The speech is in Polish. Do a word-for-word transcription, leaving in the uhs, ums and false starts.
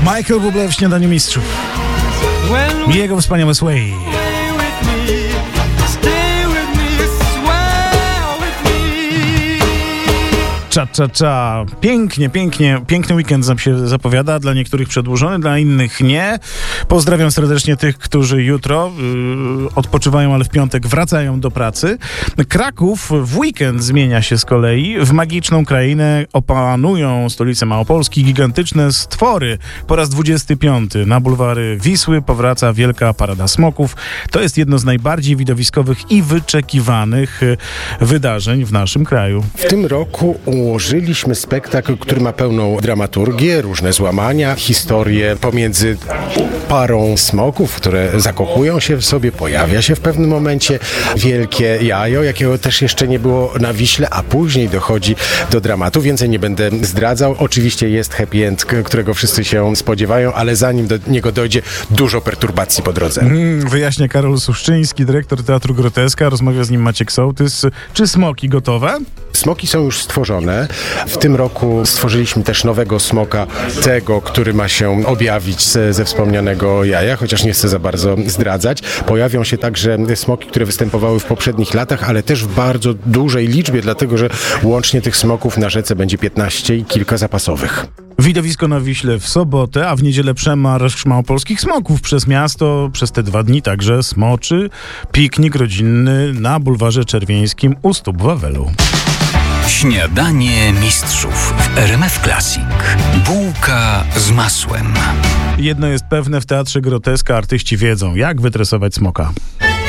Michael Bublé w Śniadaniu Mistrzów. Jego wspaniałe Sway. Cza, cza, cza. Pięknie, pięknie, piękny weekend nam się zapowiada, dla niektórych przedłużony, dla innych nie. Pozdrawiam serdecznie tych, którzy jutro yy, odpoczywają, ale w piątek wracają do pracy. Kraków w weekend zmienia się z kolei w magiczną krainę. Opanują stolicę Małopolski gigantyczne stwory. Po raz dwudziesty piąty na bulwary Wisły powraca Wielka Parada Smoków. To jest jedno z najbardziej widowiskowych i wyczekiwanych wydarzeń w naszym kraju. W tym roku ułożyliśmy spektakl, który ma pełną dramaturgię, różne złamania, historię pomiędzy parą smoków, które zakochują się w sobie, pojawia się w pewnym momencie wielkie jajo, jakiego też jeszcze nie było na Wiśle, a później dochodzi do dramatu. Więcej nie będę zdradzał. Oczywiście jest happy end, którego wszyscy się spodziewają, ale zanim do niego dojdzie, dużo perturbacji po drodze. Mm, wyjaśnia Karol Suszczyński, dyrektor Teatru Groteska. Rozmawia z nim Maciek Sołtys. Czy smoki gotowe? Smoki są już stworzone. W tym roku stworzyliśmy też nowego smoka, tego, który ma się objawić ze, ze wspomnianego jaja, chociaż nie chcę za bardzo zdradzać. Pojawią się także smoki, które występowały w poprzednich latach, ale też w bardzo dużej liczbie, dlatego że łącznie tych smoków na rzece będzie piętnaście i kilka zapasowych. Widowisko na Wiśle w sobotę, a w niedzielę przemarsz małopolskich smoków przez miasto. Przez te dwa dni także smoczy piknik rodzinny na bulwarze Czerwieńskim u stóp Wawelu. Śniadanie Mistrzów w R M F Classic. Bułka z masłem. Jedno jest pewne, w Teatrze Groteska artyści wiedzą, jak wytresować smoka.